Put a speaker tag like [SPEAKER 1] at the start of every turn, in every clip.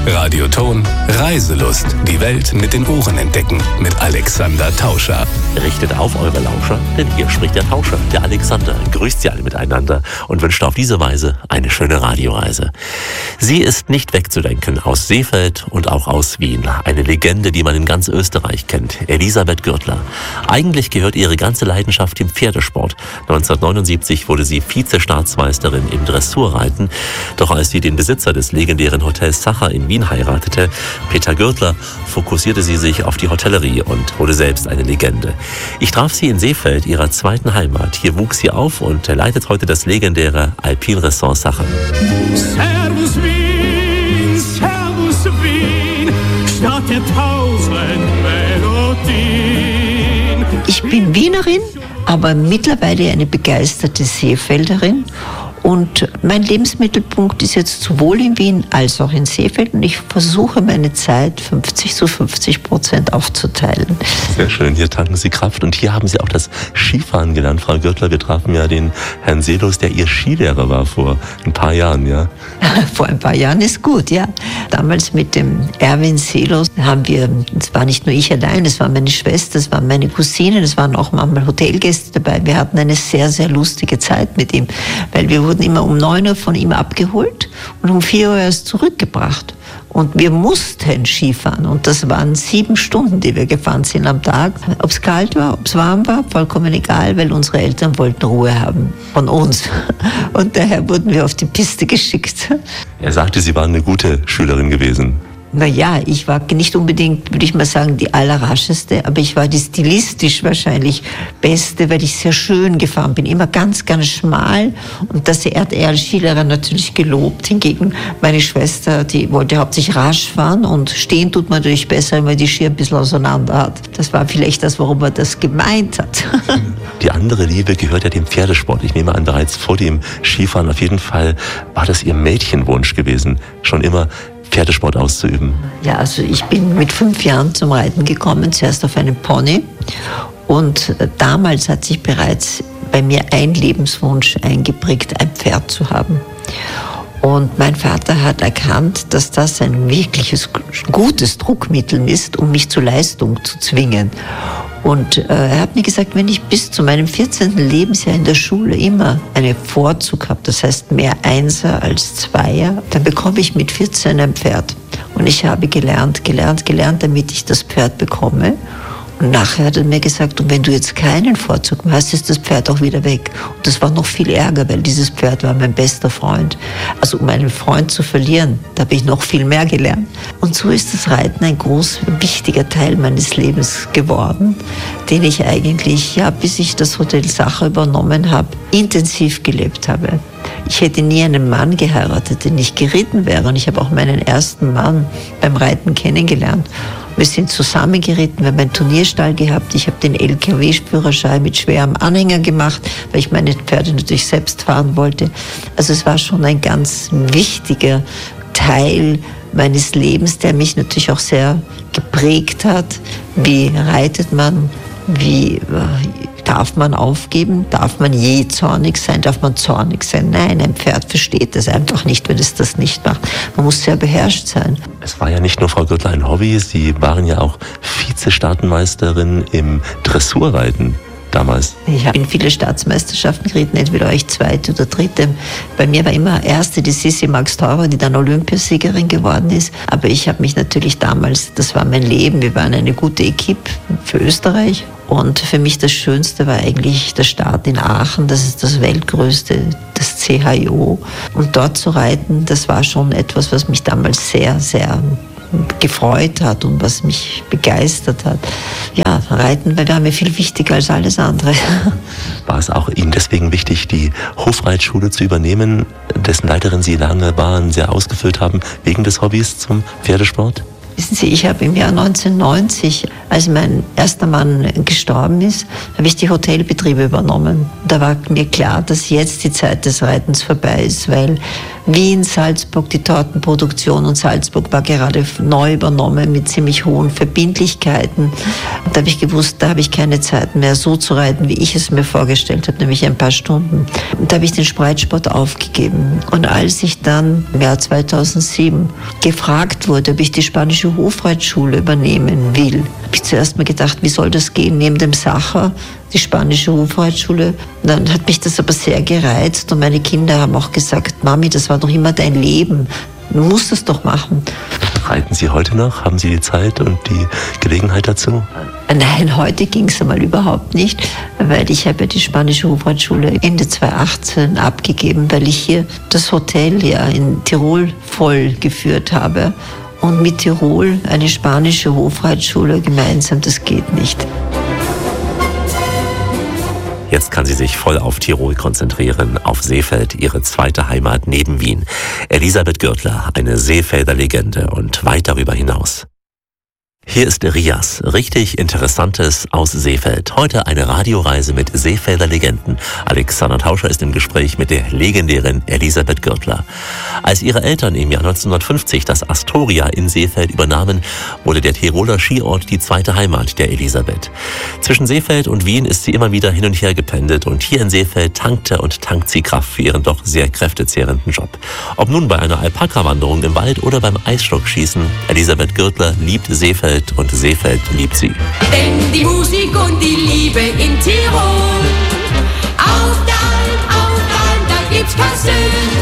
[SPEAKER 1] Radioton Reiselust. Die Welt mit den Ohren entdecken. Mit Alexander Tauscher.
[SPEAKER 2] Richtet auf eure Lauscher, denn hier spricht der Tauscher, der Alexander. Grüßt sie alle miteinander und wünscht auf diese Weise eine schöne Radioreise. Sie ist nicht wegzudenken aus Seefeld und auch aus Wien. Eine Legende, die man in ganz Österreich kennt. Elisabeth Gürtler. Eigentlich gehört ihre ganze Leidenschaft dem Pferdesport. 1979 wurde sie Vize-Staatsmeisterin im Dressurreiten. Doch als sie den Besitzer des legendären Hotels Sacher in Wien heiratete, Peter Gürtler, fokussierte sie sich auf die Hotellerie und wurde selbst eine Legende. Ich traf sie in Seefeld, ihrer zweiten Heimat. Hier wuchs sie auf und leitet heute das legendäre Alpin-Ressort Sacher.
[SPEAKER 3] Servus Wien, Stadt der tausend Melodien.
[SPEAKER 4] Ich bin Wienerin, aber mittlerweile eine begeisterte Seefelderin. Und mein Lebensmittelpunkt ist jetzt sowohl in Wien als auch in Seefeld. Und ich versuche meine Zeit 50-50% aufzuteilen.
[SPEAKER 2] Sehr schön, hier tanken Sie Kraft. Und hier haben Sie auch das Skifahren gelernt, Frau Gürtler. Wir trafen ja den Herrn Seelos, der Ihr Skilehrer war vor ein paar Jahren, ja?
[SPEAKER 4] Vor ein paar Jahren ist gut, ja. Damals mit dem Erwin Seelos haben wir, es war nicht nur ich allein, es war meine Schwester, es waren meine Cousinen, es waren auch manchmal Hotelgäste dabei. Wir hatten eine sehr, sehr lustige Zeit mit ihm, weil wir wurden immer um 9 Uhr von ihm abgeholt und um 4 Uhr erst zurückgebracht. Und wir mussten Skifahren. Und das waren 7 Stunden, die wir gefahren sind am Tag. Ob es kalt war, ob es warm war, vollkommen egal, weil unsere Eltern wollten Ruhe haben von uns. Und daher wurden wir auf die Piste geschickt.
[SPEAKER 2] Er sagte, Sie waren eine gute Schülerin gewesen.
[SPEAKER 4] Naja, ich war nicht unbedingt, würde ich mal sagen, die allerrascheste, aber ich war die stilistisch wahrscheinlich beste, weil ich sehr schön gefahren bin. Immer ganz, ganz schmal. Und das hat er als Skilehrer natürlich gelobt. Hingegen meine Schwester, die wollte hauptsächlich rasch fahren und stehen tut man natürlich besser, wenn man die Ski ein bisschen auseinander hat. Das war vielleicht das, warum er das gemeint hat.
[SPEAKER 2] Die andere Liebe gehört ja dem Pferdesport. Ich nehme an, bereits vor dem Skifahren auf jeden Fall war das Ihr Mädchenwunsch gewesen, schon immer Pferdesport auszuüben.
[SPEAKER 4] Ja, also ich bin mit 5 Jahren zum Reiten gekommen, zuerst auf einem Pony. Und damals hat sich bereits bei mir ein Lebenswunsch eingeprägt, ein Pferd zu haben. Und mein Vater hat erkannt, dass das ein wirkliches gutes Druckmittel ist, um mich zur Leistung zu zwingen. Und er hat mir gesagt, wenn ich bis zu meinem 14. Lebensjahr in der Schule immer einen Vorzug habe, das heißt mehr Einser als Zweier, dann bekomme ich mit 14 ein Pferd. Und ich habe gelernt, damit ich das Pferd bekomme. Und nachher hat er mir gesagt, und wenn du jetzt keinen Vorzug mehr hast, ist das Pferd auch wieder weg. Und das war noch viel ärger, weil dieses Pferd war mein bester Freund. Also um einen Freund zu verlieren, da habe ich noch viel mehr gelernt. Und so ist das Reiten ein wichtiger Teil meines Lebens geworden, den ich eigentlich, ja, bis ich das Hotel Sacher übernommen habe, intensiv gelebt habe. Ich hätte nie einen Mann geheiratet, der nicht geritten wäre. Und ich habe auch meinen ersten Mann beim Reiten kennengelernt. Wir sind zusammen geritten, wir haben einen Turnierstall gehabt. Ich habe den LKW-Führerschein mit schwerem Anhänger gemacht, weil ich meine Pferde natürlich selbst fahren wollte. Also es war schon ein ganz wichtiger Teil meines Lebens, der mich natürlich auch sehr geprägt hat. Wie reitet man? Wie darf man aufgeben? Darf man je zornig sein? Darf man zornig sein? Nein, ein Pferd versteht das einfach nicht, wenn es das nicht macht. Man muss sehr beherrscht sein.
[SPEAKER 2] Es war ja nicht nur, Frau Gürtler, ein Hobby. Sie waren ja auch Vize-Staatenmeisterin im Dressurreiten damals.
[SPEAKER 4] Ich habe in viele Staatsmeisterschaften geritten, entweder war ich 2. oder 3. Bei mir war immer erste die Sissi Max-Tauber, die dann Olympiasiegerin geworden ist. Aber ich habe mich natürlich damals, das war mein Leben, wir waren eine gute Equipe für Österreich. Und für mich das Schönste war eigentlich der Start in Aachen, das ist das weltgrößte, das CHIO. Und dort zu reiten, das war schon etwas, was mich damals sehr, sehr gefreut hat und was mich begeistert hat. Ja, Reiten war mir viel wichtiger als alles andere.
[SPEAKER 2] War es auch Ihnen deswegen wichtig, die Hofreitschule zu übernehmen, dessen Leiterin Sie lange waren, sehr ausgefüllt haben, wegen des Hobbys zum Pferdesport?
[SPEAKER 4] Wissen Sie, ich habe im Jahr 1990, als mein erster Mann gestorben ist, habe ich die Hotelbetriebe übernommen. Da war mir klar, dass jetzt die Zeit des Reitens vorbei ist, weil Wien, Salzburg, die Tortenproduktion, und Salzburg war gerade neu übernommen mit ziemlich hohen Verbindlichkeiten. Da habe ich gewusst, da habe ich keine Zeit mehr so zu reiten, wie ich es mir vorgestellt habe, nämlich ein paar Stunden. Und da habe ich den Reitsport aufgegeben. Und als ich dann im Jahr 2007 gefragt wurde, ob ich die spanische Hofreitschule übernehmen will, habe ich zuerst mal gedacht, wie soll das gehen, neben dem Sacher, die spanische Hofreitschule. Dann hat mich das aber sehr gereizt und meine Kinder haben auch gesagt, Mami, das war doch immer dein Leben, du musst es doch machen.
[SPEAKER 2] Reiten Sie heute noch? Haben Sie die Zeit und die Gelegenheit dazu?
[SPEAKER 4] Nein, heute ging es einmal überhaupt nicht, weil ich habe ja die spanische Hofreitschule Ende 2018 abgegeben, weil ich hier das Hotel ja in Tirol voll geführt habe. Und mit Tirol eine spanische Hofreitschule gemeinsam, das geht nicht.
[SPEAKER 2] Jetzt kann sie sich voll auf Tirol konzentrieren, auf Seefeld, ihre zweite Heimat neben Wien. Elisabeth Gürtler, eine Seefelder Legende und weit darüber hinaus. Hier ist Rias, richtig Interessantes aus Seefeld. Heute eine Radioreise mit Seefelder Legenden. Alexander Tauscher ist im Gespräch mit der legendären Elisabeth Gürtler. Als ihre Eltern im Jahr 1950 das Astoria in Seefeld übernahmen, wurde der Tiroler Skiort die zweite Heimat der Elisabeth. Zwischen Seefeld und Wien ist sie immer wieder hin und her gependelt und hier in Seefeld tankte und tankt sie Kraft für ihren doch sehr kräftezehrenden Job. Ob nun bei einer Alpaka-Wanderung im Wald oder beim Eisstockschießen, Elisabeth Gürtler liebt Seefeld und Seefeld liebt sie.
[SPEAKER 5] Denn die Musik und die Liebe in Tirol, auf der Alm, da gibt's Kassel.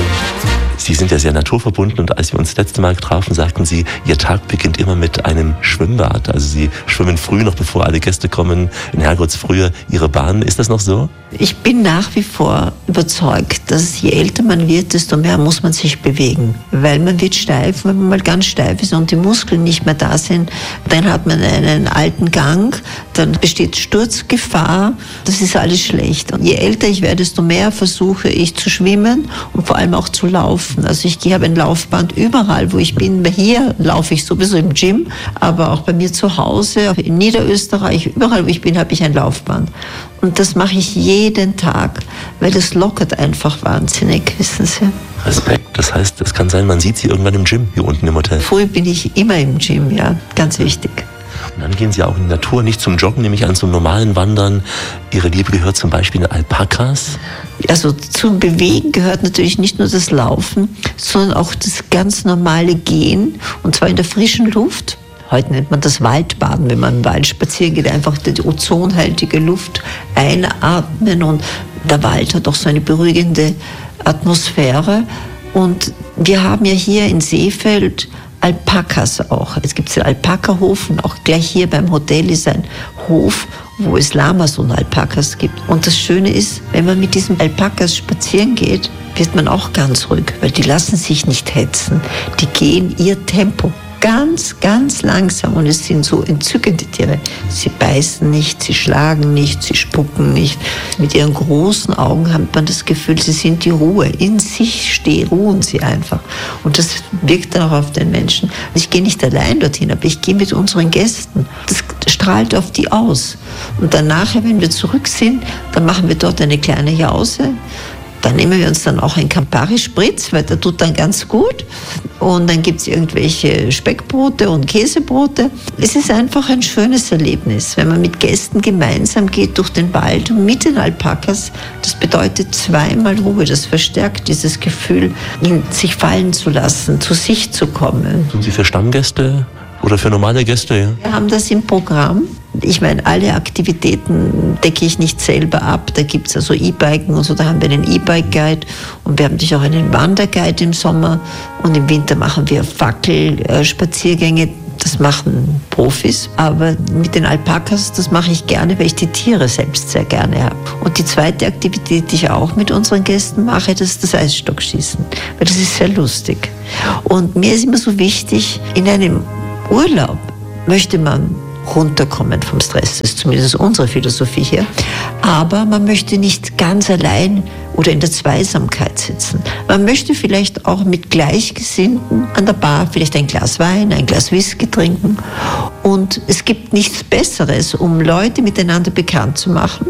[SPEAKER 2] Sie sind ja sehr naturverbunden und als wir uns das letzte Mal trafen, sagten Sie, Ihr Tag beginnt immer mit einem Schwimmbad. Also Sie schwimmen früh, noch bevor alle Gäste kommen, in Herrgottsfrühe Ihre Bahn. Ist das noch so?
[SPEAKER 4] Ich bin nach wie vor überzeugt, dass je älter man wird, desto mehr muss man sich bewegen. Weil man wird steif, wenn man mal ganz steif ist und die Muskeln nicht mehr da sind, dann hat man einen alten Gang, dann besteht Sturzgefahr. Das ist alles schlecht. Und je älter ich werde, desto mehr versuche ich zu schwimmen und vor allem auch zu laufen. Also ich habe ein Laufband überall, wo ich bin. Hier laufe ich sowieso im Gym, aber auch bei mir zu Hause, in Niederösterreich, überall wo ich bin, habe ich ein Laufband. Und das mache ich jeden Tag, weil das lockert einfach wahnsinnig, wissen Sie.
[SPEAKER 2] Respekt, das heißt, es kann sein, man sieht Sie irgendwann im Gym, hier unten im Hotel.
[SPEAKER 4] Früher bin ich immer im Gym, ja, ganz wichtig.
[SPEAKER 2] Und dann gehen Sie auch in die Natur, nicht zum Joggen, nämlich an zum normalen Wandern. Ihre Liebe gehört zum Beispiel Alpakas.
[SPEAKER 4] Also zum Bewegen gehört natürlich nicht nur das Laufen, sondern auch das ganz normale Gehen, und zwar in der frischen Luft. Heute nennt man das Waldbaden, wenn man im Wald spazieren geht, einfach die ozonhaltige Luft einatmen, und der Wald hat auch so eine beruhigende Atmosphäre. Und wir haben ja hier in Seefeld Alpakas auch. Es gibt den Alpaka-Hof, und auch gleich hier beim Hotel ist ein Hof, wo es Lamas und Alpakas gibt. Und das Schöne ist, wenn man mit diesen Alpakas spazieren geht, wird man auch ganz ruhig, weil die lassen sich nicht hetzen. Die gehen ihr Tempo. Ganz, ganz langsam, und es sind so entzückende Tiere. Sie beißen nicht, sie schlagen nicht, sie spucken nicht. Mit ihren großen Augen hat man das Gefühl, sie sind die Ruhe. In sich ruhen sie einfach. Und das wirkt dann auch auf den Menschen. Ich gehe nicht allein dorthin, aber ich gehe mit unseren Gästen. Das strahlt auf die aus. Und dann nachher, wenn wir zurück sind, dann machen wir dort eine kleine Jause. Dann nehmen wir uns dann auch einen Campari-Spritz, weil der tut dann ganz gut. Und dann gibt es irgendwelche Speckbrote und Käsebrote. Es ist einfach ein schönes Erlebnis, wenn man mit Gästen gemeinsam geht durch den Wald und mit den Alpakas. Das bedeutet zweimal Ruhe. Das verstärkt dieses Gefühl, in sich fallen zu lassen, zu sich zu kommen.
[SPEAKER 2] Tun Sie für Stammgäste oder für normale Gäste? Ja?
[SPEAKER 4] Wir haben das im Programm. Ich meine, alle Aktivitäten decke ich nicht selber ab. Da gibt es also E-Biken und so, da haben wir einen E-Bike-Guide, und wir haben natürlich auch einen Wanderguide im Sommer, und im Winter machen wir Fackelspaziergänge. Das machen Profis, aber mit den Alpakas, das mache ich gerne, weil ich die Tiere selbst sehr gerne habe. Und die zweite Aktivität, die ich auch mit unseren Gästen mache, das ist das Eisstockschießen, weil das ist sehr lustig. Und mir ist immer so wichtig, in einem Urlaub möchte man runterkommen vom Stress. Das ist zumindest unsere Philosophie hier. Aber man möchte nicht ganz allein oder in der Zweisamkeit sitzen. Man möchte vielleicht auch mit Gleichgesinnten an der Bar vielleicht ein Glas Wein, ein Glas Whisky trinken. Und es gibt nichts Besseres, um Leute miteinander bekannt zu machen,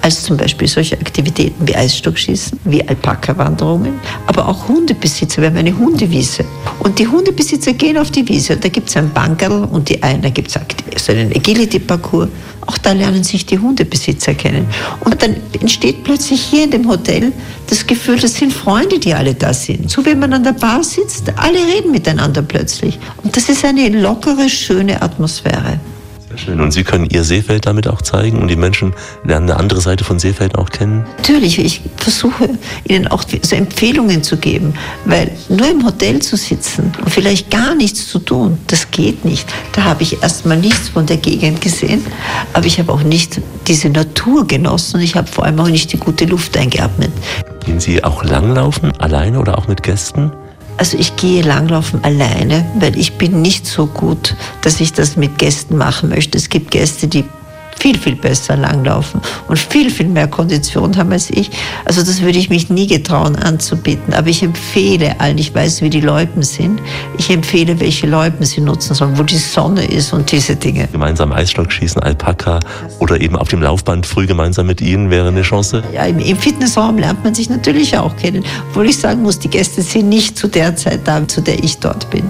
[SPEAKER 4] als zum Beispiel solche Aktivitäten wie Eisstockschießen, wie Alpaka-Wanderungen, aber auch Hundebesitzer. Wir haben eine Hundewiese. Und die Hundebesitzer gehen auf die Wiese. Da gibt es ein Bankerl und da gibt es einen Agility-Parcours. Auch da lernen sich die Hundebesitzer kennen. Und dann entsteht plötzlich hier in dem Hotel das Gefühl, das sind Freunde, die alle da sind. So wie man an der Bar sitzt, alle reden miteinander plötzlich. Und das ist eine lockere, schöne Atmosphäre.
[SPEAKER 2] Sehr schön. Und Sie können Ihr Seefeld damit auch zeigen und die Menschen lernen eine andere Seite von Seefeld auch kennen?
[SPEAKER 4] Natürlich, ich versuche Ihnen auch so Empfehlungen zu geben, weil nur im Hotel zu sitzen und vielleicht gar nichts zu tun, das geht nicht. Da habe ich erstmal nichts von der Gegend gesehen, aber ich habe auch nicht diese Natur genossen und ich habe vor allem auch nicht die gute Luft eingeatmet.
[SPEAKER 2] Gehen Sie auch langlaufen, alleine oder auch mit Gästen?
[SPEAKER 4] Also ich gehe langlaufen alleine, weil ich bin nicht so gut, dass ich das mit Gästen machen möchte. Es gibt Gäste, die viel, viel besser langlaufen und viel, viel mehr Kondition haben als ich. Also das würde ich mich nie getrauen anzubieten. Aber ich empfehle allen, ich weiß, wie die Loipen sind, ich empfehle, welche Loipen sie nutzen sollen, wo die Sonne ist und diese Dinge.
[SPEAKER 2] Gemeinsam Eisstock schießen, Alpaka oder eben auf dem Laufband früh gemeinsam mit Ihnen wäre eine Chance?
[SPEAKER 4] Ja, im Fitnessraum lernt man sich natürlich auch kennen. Obwohl ich sagen muss, die Gäste sind nicht zu der Zeit da, zu der ich dort bin.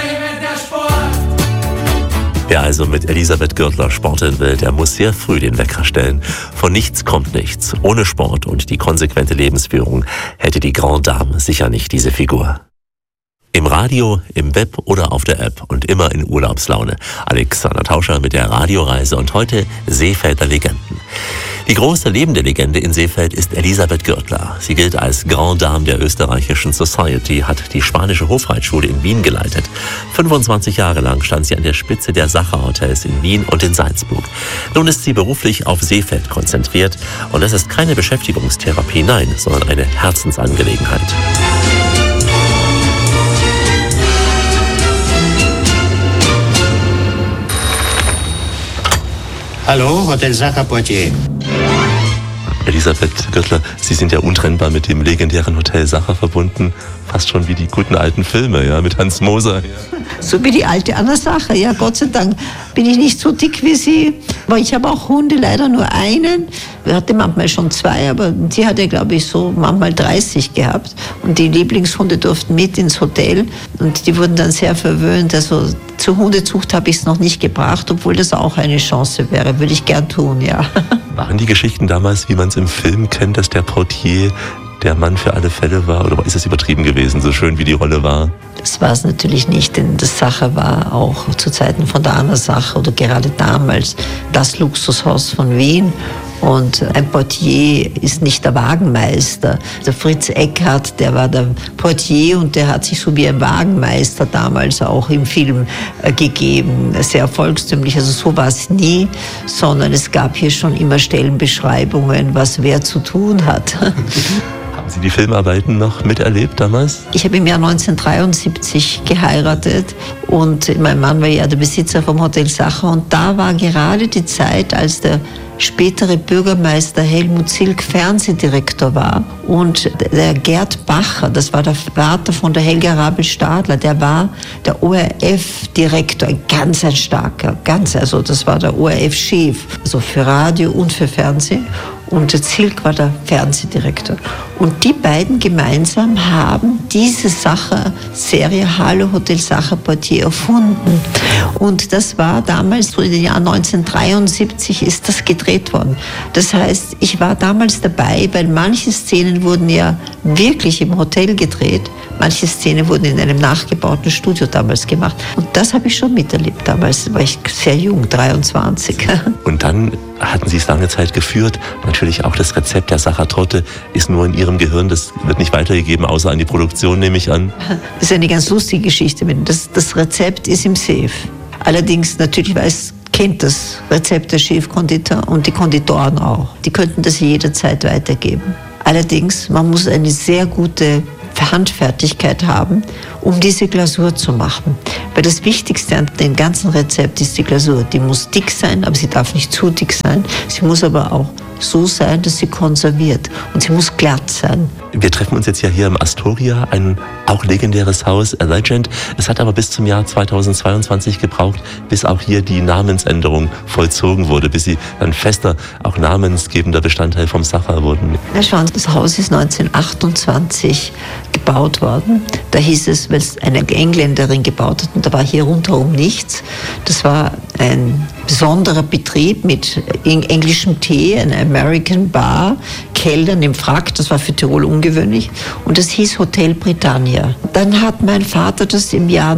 [SPEAKER 2] Wer also mit Elisabeth Gürtler sporteln will, der muss sehr früh den Wecker stellen. Von nichts kommt nichts. Ohne Sport und die konsequente Lebensführung hätte die Grande Dame sicher nicht diese Figur. Im Radio, im Web oder auf der App und immer in Urlaubslaune. Alexander Tauscher mit der Radioreise und heute Seefelder Legenden. Die große lebende Legende in Seefeld ist Elisabeth Gürtler. Sie gilt als Grande Dame der österreichischen Society, hat die spanische Hofreitschule in Wien geleitet. 25 Jahre lang stand sie an der Spitze der Sacher-Hotels in Wien und in Salzburg. Nun ist sie beruflich auf Seefeld konzentriert und das ist keine Beschäftigungstherapie, nein, sondern eine Herzensangelegenheit.
[SPEAKER 6] Hallo, Hotel Sacher Poitiers.
[SPEAKER 2] Elisabeth Gürtler, Sie sind ja untrennbar mit dem legendären Hotel Sacher verbunden. Fast schon wie die guten alten Filme, ja, mit Hans Moser. Ja.
[SPEAKER 4] So wie die alte Anna Sacher, ja, Gott sei Dank bin ich nicht so dick wie sie. Aber ich habe auch Hunde, leider nur einen. Wir hatten manchmal schon zwei, aber die hatte, glaube ich, so manchmal 30 gehabt. Und die Lieblingshunde durften mit ins Hotel und die wurden dann sehr verwöhnt. Also zur Hundezucht habe ich es noch nicht gebracht, obwohl das auch eine Chance wäre. Würde ich gern tun, ja.
[SPEAKER 2] Waren die Geschichten damals, wie man es im Film kennt, dass der Portier der Mann für alle Fälle war? Oder ist es übertrieben gewesen, so schön wie die Rolle war?
[SPEAKER 4] Das war es natürlich nicht, denn das Sacher war auch zu Zeiten von der Anna Sacher oder gerade damals das Luxushaus von Wien. Und ein Portier ist nicht der Wagenmeister. Der Fritz Eckhardt, der war der Portier und der hat sich so wie ein Wagenmeister damals auch im Film gegeben. Sehr erfolgstümlich, also so war es nie, sondern es gab hier schon immer Stellenbeschreibungen, was wer zu tun hat.
[SPEAKER 2] Haben Sie die Filmarbeiten noch miterlebt damals?
[SPEAKER 4] Ich habe im Jahr 1973 geheiratet und mein Mann war ja der Besitzer vom Hotel Sacher und da war gerade die Zeit, als der spätere Bürgermeister Helmut Zilk Fernsehdirektor war und der Gerd Bacher, das war der Vater von der Helga Rabel-Stadler, der war der ORF-Direktor, ein starker, also das war der ORF-Chef, also für Radio und für Fernsehen. Und der Zilk war der Fernsehdirektor. Und die beiden gemeinsam haben diese Sacher-Serie Hallo Hotel Sacher Portier erfunden. Und das war damals, so in den Jahren 1973 ist das gedreht worden. Das heißt, ich war damals dabei, weil manche Szenen wurden ja wirklich im Hotel gedreht. Manche Szenen wurden in einem nachgebauten Studio damals gemacht. Und das habe ich schon miterlebt. Damals war ich sehr jung, 23.
[SPEAKER 2] Und dann hatten Sie es lange Zeit geführt. Natürlich auch das Rezept der Sachertorte ist nur in Ihrem Gehirn. Das wird nicht weitergegeben, außer an die Produktion, nehme ich an.
[SPEAKER 4] Das ist eine ganz lustige Geschichte. Das Rezept ist im Safe. Allerdings, natürlich kennt das Rezept der Chefkonditor und die Konditoren auch. Die könnten das jederzeit weitergeben. Allerdings, man muss eine sehr gute Handfertigkeit haben, um diese Glasur zu machen. Weil das Wichtigste an dem ganzen Rezept ist die Glasur. Die muss dick sein, aber sie darf nicht zu dick sein. Sie muss aber auch so sein, dass sie konserviert. Und sie muss glatt sein.
[SPEAKER 2] Wir treffen uns jetzt ja hier im Astoria, ein auch legendäres Haus, A Legend. Es hat aber bis zum Jahr 2022 gebraucht, bis auch hier die Namensänderung vollzogen wurde, bis sie dann fester, auch namensgebender Bestandteil vom Sacher wurden.
[SPEAKER 4] Na schauen Sie, das Haus ist 1928 gebaut worden. Da hieß es, weil es eine Engländerin gebaut hat und da war hier rundherum nichts. Das war ein besonderer Betrieb mit englischem Tee, einer American Bar, Kellnern im Frack, das war für Tirol ungewöhnlich, und das hieß Hotel Britannia. Dann hat mein Vater das im Jahr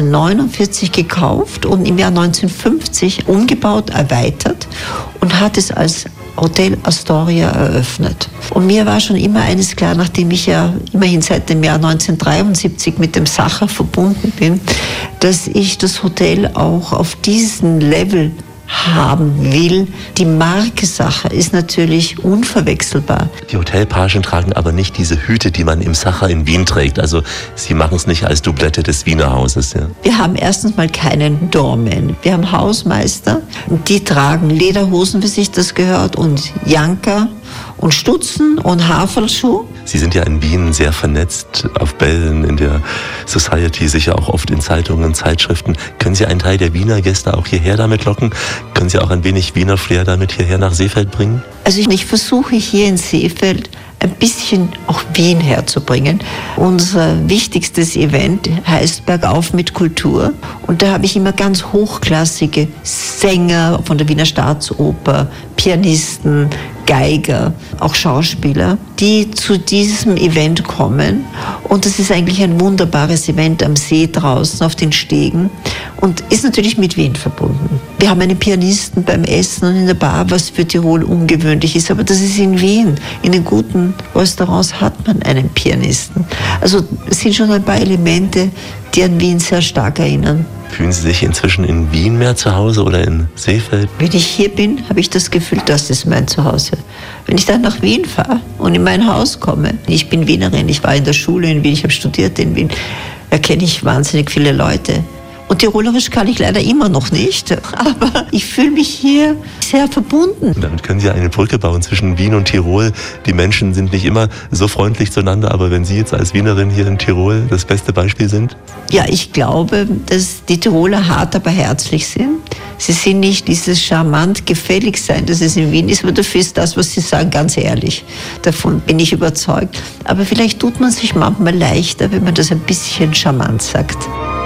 [SPEAKER 4] 1949 gekauft und im Jahr 1950 umgebaut, erweitert und hat es als Hotel Astoria eröffnet. Und mir war schon immer eines klar, nachdem ich ja immerhin seit dem Jahr 1973 mit dem Sacher verbunden bin, dass ich das Hotel auch auf diesen Level haben will. Die Marke Sacher ist natürlich unverwechselbar.
[SPEAKER 2] Die Hotelpagen tragen aber nicht diese Hüte, die man im Sacher in Wien trägt. Also sie machen es nicht als Doublette des Wiener Hauses. Ja.
[SPEAKER 4] Wir haben erstens mal keinen Doorman. Wir haben Hausmeister, die tragen Lederhosen, wie sich das gehört, und Janker und Stutzen und Haferlschuh.
[SPEAKER 2] Sie sind ja in Wien sehr vernetzt, auf Bällen, in der Society, sicher auch oft in Zeitungen, Zeitschriften. Können Sie einen Teil der Wiener Gäste auch hierher damit locken? Können Sie auch ein wenig Wiener Flair damit hierher nach Seefeld bringen?
[SPEAKER 4] Also ich versuche hier in Seefeld ein bisschen auch Wien herzubringen. Unser wichtigstes Event heißt Bergauf mit Kultur. Und da habe ich immer ganz hochklassige Sänger von der Wiener Staatsoper, Pianisten, Geiger, auch Schauspieler, die zu diesem Event kommen. Und das ist eigentlich ein wunderbares Event am See draußen auf den Stegen und ist natürlich mit Wien verbunden. Wir haben einen Pianisten beim Essen und in der Bar, was für Tirol ungewöhnlich ist, aber das ist in Wien. In den guten Restaurants hat man einen Pianisten. Also es sind schon ein paar Elemente, die an Wien sehr stark erinnern.
[SPEAKER 2] Fühlen Sie sich inzwischen in Wien mehr zu Hause oder in Seefeld?
[SPEAKER 4] Wenn ich hier bin, habe ich das Gefühl, das ist mein Zuhause. Wenn ich dann nach Wien fahre und in mein Haus komme, ich bin Wienerin, ich war in der Schule in Wien, ich habe studiert in Wien, da kenne ich wahnsinnig viele Leute. Und Tirolerisch kann ich leider immer noch nicht, aber ich fühle mich hier sehr verbunden.
[SPEAKER 2] Und damit können Sie eine Brücke bauen zwischen Wien und Tirol. Die Menschen sind nicht immer so freundlich zueinander, aber wenn Sie jetzt als Wienerin hier in Tirol das beste Beispiel sind?
[SPEAKER 4] Ja, ich glaube, dass die Tiroler hart, aber herzlich sind. Sie sind nicht dieses charmant gefällig sein, das es in Wien ist, aber dafür ist das, was Sie sagen, ganz ehrlich. Davon bin ich überzeugt. Aber vielleicht tut man sich manchmal leichter, wenn man das ein bisschen charmant sagt.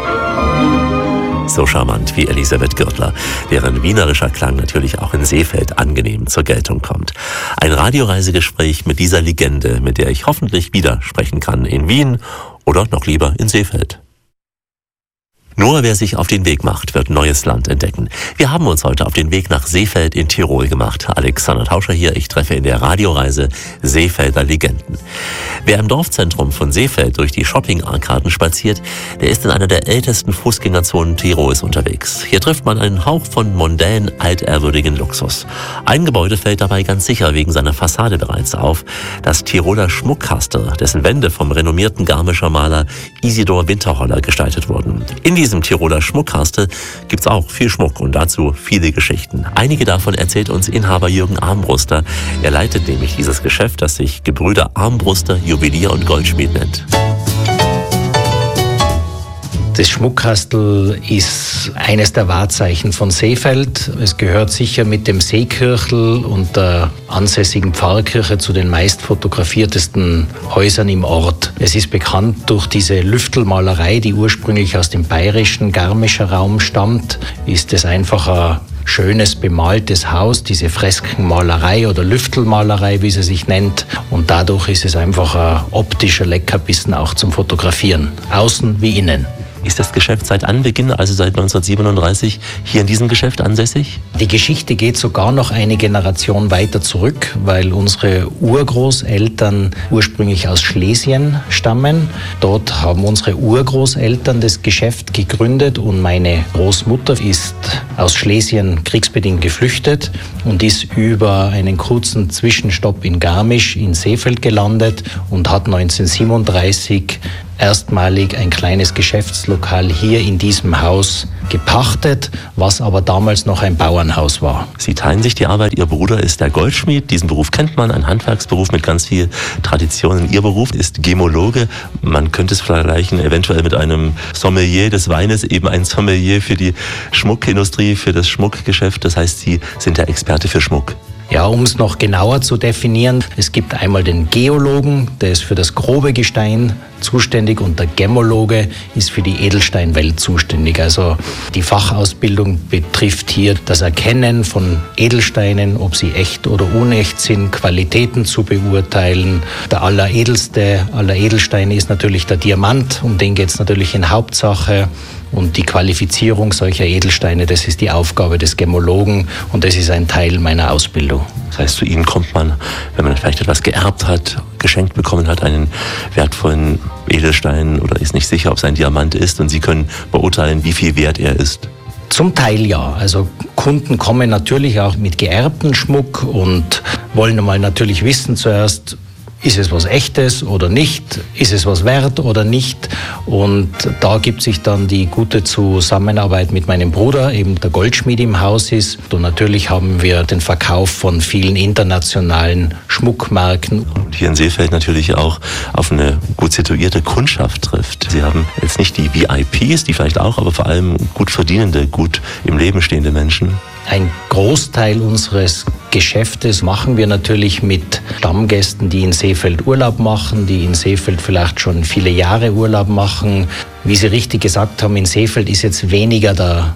[SPEAKER 2] So charmant wie Elisabeth Gürtler, deren wienerischer Klang natürlich auch in Seefeld angenehm zur Geltung kommt. Ein Radioreisegespräch mit dieser Legende, mit der ich hoffentlich wieder sprechen kann in Wien oder noch lieber in Seefeld. Nur wer sich auf den Weg macht, wird neues Land entdecken. Wir haben uns heute auf den Weg nach Seefeld in Tirol gemacht. Alexander Tauscher hier, ich treffe in der Radioreise Seefelder Legenden. Wer im Dorfzentrum von Seefeld durch die Shopping-Arkaden spaziert, der ist in einer der ältesten Fußgängerzonen Tirols unterwegs. Hier trifft man einen Hauch von mondän altehrwürdigen Luxus. Ein Gebäude fällt dabei ganz sicher wegen seiner Fassade bereits auf, das Tiroler Schmuckkastel, dessen Wände vom renommierten Garmischer Maler Isidor Winterholler gestaltet wurden. In diesem Tiroler Schmuckkastel gibt's auch viel Schmuck und dazu viele Geschichten. Einige davon erzählt uns Inhaber Jürgen Armbruster. Er leitet nämlich dieses Geschäft, das sich Gebrüder Armbruster Juwelier und Goldschmied nennt.
[SPEAKER 7] Das Schmuckkastel ist eines der Wahrzeichen von Seefeld. Es gehört sicher mit dem Seekirchel und der ansässigen Pfarrkirche zu den meist fotografiertesten Häusern im Ort. Es ist bekannt durch diese Lüftelmalerei, die ursprünglich aus dem bayerischen Garmischer Raum stammt. Ist es einfach ein schönes bemaltes Haus, diese Freskenmalerei oder Lüftelmalerei, wie sie sich nennt. Und dadurch ist es einfach ein optischer Leckerbissen auch zum Fotografieren, außen wie innen.
[SPEAKER 2] Ist das Geschäft seit Anbeginn, also seit 1937, hier in diesem Geschäft ansässig?
[SPEAKER 7] Die Geschichte geht sogar noch eine Generation weiter zurück, weil unsere Urgroßeltern ursprünglich aus Schlesien stammen. Dort haben unsere Urgroßeltern das Geschäft gegründet und meine Großmutter ist aus Schlesien kriegsbedingt geflüchtet und ist über einen kurzen Zwischenstopp in Garmisch in Seefeld gelandet und hat 1937 erstmalig ein kleines Geschäftslokal hier in diesem Haus gepachtet, was aber damals noch ein Bauernhaus war.
[SPEAKER 2] Sie teilen sich die Arbeit. Ihr Bruder ist der Goldschmied. Diesen Beruf kennt man, ein Handwerksberuf mit ganz viel Traditionen. Ihr Beruf ist Gemologe. Man könnte es vergleichen eventuell mit einem Sommelier des Weines, eben ein Sommelier für die Schmuckindustrie, für das Schmuckgeschäft. Das heißt, Sie sind der Experte für Schmuck.
[SPEAKER 7] Ja, um es noch genauer zu definieren, es gibt einmal den Geologen, der ist für das grobe Gestein zuständig, und der Gemmologe ist für die Edelsteinwelt zuständig. Also die Fachausbildung betrifft hier das Erkennen von Edelsteinen, ob sie echt oder unecht sind, Qualitäten zu beurteilen. Der alleredelste aller Edelsteine ist natürlich der Diamant, um den geht es natürlich in Hauptsache. Und die Qualifizierung solcher Edelsteine, das ist die Aufgabe des Gemmologen, und das ist ein Teil meiner Ausbildung.
[SPEAKER 2] Das heißt, zu Ihnen kommt man, wenn man vielleicht etwas geerbt hat, geschenkt bekommen hat, einen wertvollen Edelstein, oder ist nicht sicher, ob es ein Diamant ist, und Sie können beurteilen, wie viel wert er ist.
[SPEAKER 7] Zum Teil ja. Also Kunden kommen natürlich auch mit geerbtem Schmuck und wollen einmal natürlich wissen zuerst, ist es was Echtes oder nicht? Ist es was wert oder nicht? Und da gibt sich dann die gute Zusammenarbeit mit meinem Bruder, eben der Goldschmied im Haus ist. Und natürlich haben wir den Verkauf von vielen internationalen Schmuckmarken.
[SPEAKER 2] Und hier in Seefeld natürlich auch auf eine gut situierte Kundschaft trifft. Sie haben jetzt nicht die VIPs, die vielleicht auch, aber vor allem gut verdienende, gut im Leben stehende Menschen.
[SPEAKER 7] Ein Großteil unseres Geschäftes machen wir natürlich mit Stammgästen, die in Seefeld Urlaub machen, die in Seefeld vielleicht schon viele Jahre Urlaub machen. Wie Sie richtig gesagt haben, in Seefeld ist jetzt weniger der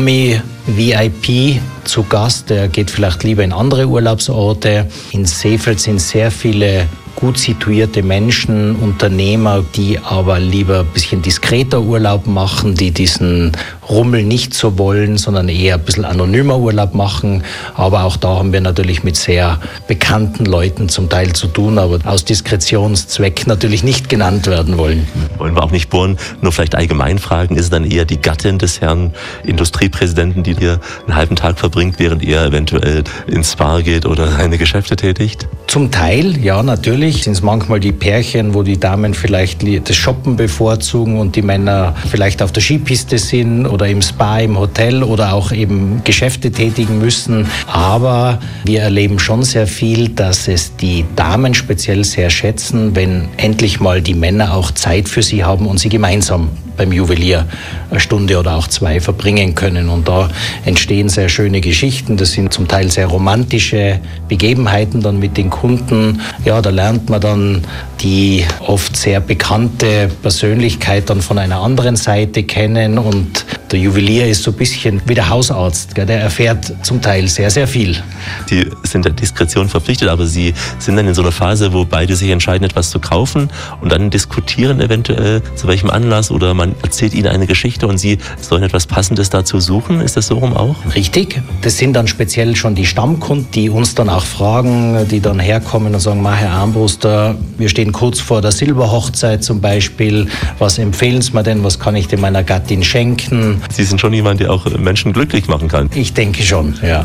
[SPEAKER 7] Promi-VIP zu Gast, der geht vielleicht lieber in andere Urlaubsorte. In Seefeld sind sehr viele gut situierte Menschen, Unternehmer, die aber lieber ein bisschen diskreter Urlaub machen, die diesen Rummel nicht so wollen, sondern eher ein bisschen anonymer Urlaub machen. Aber auch da haben wir natürlich mit sehr bekannten Leuten zum Teil zu tun, aber aus Diskretionszweck natürlich nicht genannt werden wollen.
[SPEAKER 2] Wollen wir auch nicht bohren, nur vielleicht allgemein fragen, ist es dann eher die Gattin des Herrn Industriepräsidenten, die hier einen halben Tag verbringt, während er eventuell ins Spa geht oder seine Geschäfte tätigt?
[SPEAKER 7] Zum Teil, ja, natürlich sind es manchmal die Pärchen, wo die Damen vielleicht das Shoppen bevorzugen und die Männer vielleicht auf der Skipiste sind oder im Spa, im Hotel oder auch eben Geschäfte tätigen müssen. Aber wir erleben schon sehr viel, dass es die Damen speziell sehr schätzen, wenn endlich mal die Männer auch Zeit für sie haben und sie gemeinsam beim Juwelier eine Stunde oder auch zwei verbringen können. Und da entstehen sehr schöne Geschichten. Das sind zum Teil sehr romantische Begebenheiten dann mit den Kunden. Ja, da lernt man dann die oft sehr bekannte Persönlichkeit dann von einer anderen Seite kennen. Und der Juwelier ist so ein bisschen wie der Hausarzt. Der erfährt zum Teil sehr, sehr viel.
[SPEAKER 2] Sie sind der Diskretion verpflichtet, aber Sie sind dann in so einer Phase, wo beide sich entscheiden, etwas zu kaufen und dann diskutieren eventuell, zu welchem Anlass, oder man erzählt Ihnen eine Geschichte und Sie sollen etwas Passendes dazu suchen. Ist das so rum auch?
[SPEAKER 7] Richtig. Das sind dann speziell schon die Stammkunden, die uns dann auch fragen, die dann herkommen und sagen, Herr Armbruster, wir stehen kurz vor der Silberhochzeit zum Beispiel. Was empfehlen Sie mir denn? Was kann ich denn meiner Gattin schenken?
[SPEAKER 2] Sie sind schon jemand, der auch Menschen glücklich machen kann.
[SPEAKER 7] Ich denke schon, ja.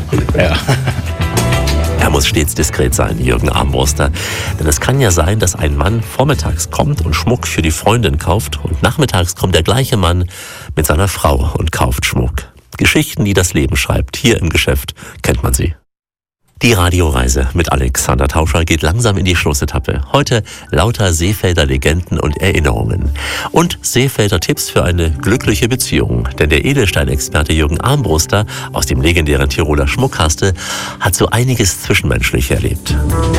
[SPEAKER 2] Er muss stets diskret sein, Jürgen Armbruster. Denn es kann ja sein, dass ein Mann vormittags kommt und Schmuck für die Freundin kauft und nachmittags kommt der gleiche Mann mit seiner Frau und kauft Schmuck. Geschichten, die das Leben schreibt. Hier im Geschäft kennt man sie. Die Radioreise mit Alexander Tauscher geht langsam in die Schlussetappe. Heute lauter Seefelder Legenden und Erinnerungen. Und Seefelder Tipps für eine glückliche Beziehung. Denn der Edelsteinexperte Jürgen Armbruster aus dem legendären Tiroler Schmuckkastel hat so einiges Zwischenmenschlich erlebt.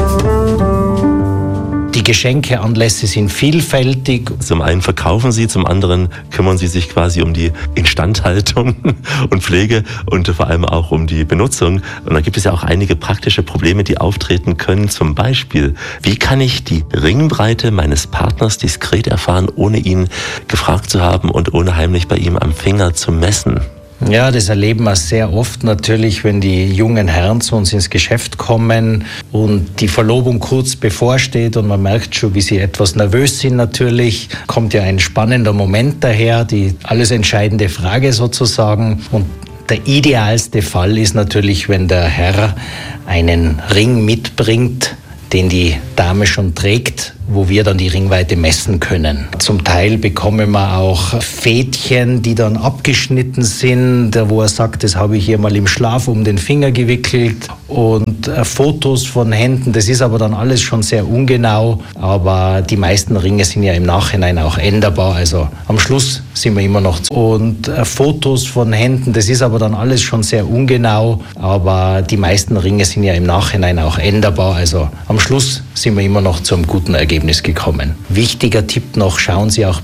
[SPEAKER 7] Die Geschenkeanlässe sind vielfältig.
[SPEAKER 2] Zum einen verkaufen Sie, zum anderen kümmern Sie sich quasi um die Instandhaltung und Pflege und vor allem auch um die Benutzung. Und da gibt es ja auch einige praktische Probleme, die auftreten können. Zum Beispiel, wie kann ich die Ringbreite meines Partners diskret erfahren, ohne ihn gefragt zu haben und ohne heimlich bei ihm am Finger zu messen?
[SPEAKER 7] Ja, das erleben wir sehr oft natürlich, wenn die jungen Herren zu uns ins Geschäft kommen und die Verlobung kurz bevorsteht und man merkt schon, wie sie etwas nervös sind natürlich. Kommt ja ein spannender Moment daher, die alles entscheidende Frage sozusagen. Und der idealste Fall ist natürlich, wenn der Herr einen Ring mitbringt, den die Dame schon trägt wo wir dann die Ringweite messen können. Zum Teil bekommen wir auch Fädchen, die dann abgeschnitten sind, wo er sagt, das habe ich hier mal im Schlaf um den Finger gewickelt, und Fotos von Händen. Das ist aber dann alles schon sehr ungenau, aber die meisten Ringe sind ja im Nachhinein auch änderbar. Also am Schluss sind wir immer noch. Und Fotos von Händen, das ist aber dann alles schon sehr ungenau, aber die meisten Ringe sind ja im Nachhinein auch änderbar. Also am Schluss sind wir immer noch zu einem guten Ergebnis gekommen. Wichtiger Tipp noch, schauen Sie auch